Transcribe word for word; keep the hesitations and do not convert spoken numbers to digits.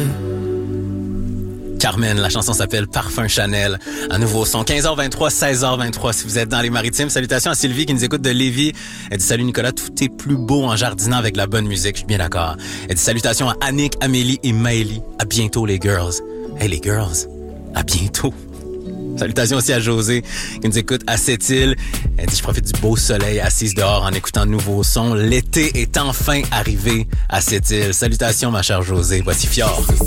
ouais. Carmen, la chanson s'appelle Parfum Chanel. Un nouveau son. quinze heures vingt-trois, seize heures vingt-trois si vous êtes dans les Maritimes. Salutations à Sylvie qui nous écoute de Lévis. Elle dit salut Nicolas, tout est plus beau en jardinant avec la bonne musique. Je suis bien d'accord. Elle dit salutations à Annick, Amélie et Maëlie. À bientôt les girls. Hey les girls, à bientôt. Salutations aussi à José qui nous écoute à Sept-Îles. Elle dit je profite du beau soleil assise dehors en écoutant de nouveaux sons. L'été est enfin arrivé à Sept-Îles. Salutations ma chère José. Voici Fjord.